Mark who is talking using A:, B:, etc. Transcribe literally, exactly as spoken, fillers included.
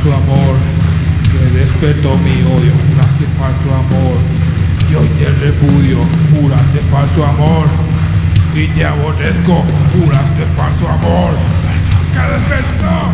A: falso amor, que despertó mi odio. Juraste falso amor, y hoy te repudio. Juraste falso amor, y te aborrezco. Juraste falso amor, que despertó